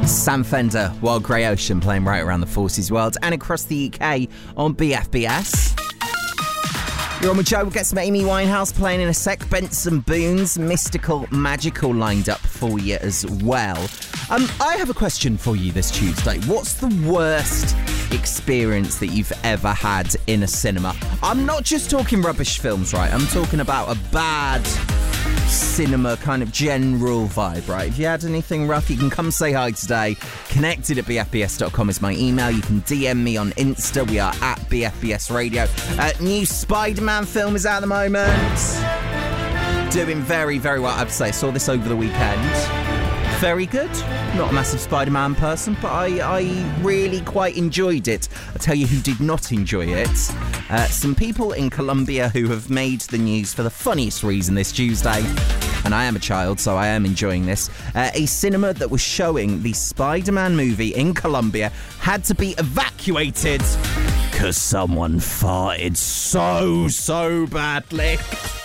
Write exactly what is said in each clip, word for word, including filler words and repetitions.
Sam Fender, Wild Grey Ocean, playing right around the Forces world and across the U K on B F B S. You're on with Joe. We'll get some Amy Winehouse playing in a sec. Benson Boone's Mystical Magical lined up for you as well. Um, I have a question for you this Tuesday. What's the worst experience that you've ever had in a cinema? I'm not just talking rubbish films, right? I'm talking about a bad cinema kind of general vibe, right? If you had anything rough, you can come say hi today. Connected at b f b s dot com is my email. You can D M me on Insta. We are at B F B S Radio. Uh, new Spider-Man film is out at the moment. Doing very, very well, I have to say. I saw this over the weekend. Very good. Not a massive Spider-Man person, but I, I really quite enjoyed it. I'll tell you who did not enjoy it. Uh, some people in Colombia who have made the news for the funniest reason this Tuesday. And I am a child, so I am enjoying this. Uh, a cinema that was showing the Spider-Man movie in Colombia had to be evacuated because someone farted so, so badly.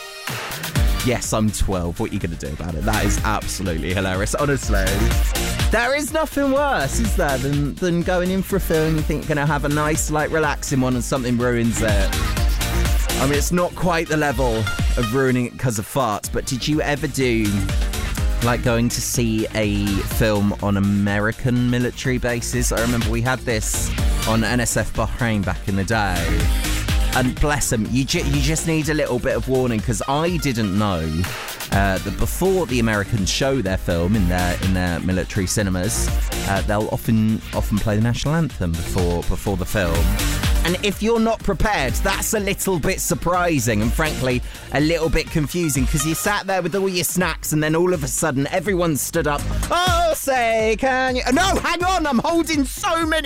Yes, I'm twelve. What are you going to do about it? That is absolutely hilarious, honestly. There is nothing worse, is there, than, than going in for a film you think you're going to have a nice, like, relaxing one and something ruins it. I mean, it's not quite the level of ruining it because of farts, but did you ever do, like, going to see a film on American military bases? I remember we had this on N S F Bahrain back in the day. And bless them, you, ju- you just need a little bit of warning, because I didn't know uh, that before the Americans show their film in their in their military cinemas, uh, they'll often often play the national anthem before before the film. And if you're not prepared, that's a little bit surprising and frankly a little bit confusing, because you sat there with all your snacks and then all of a sudden everyone stood up. Oh, say, can you? No, hang on, I'm holding so many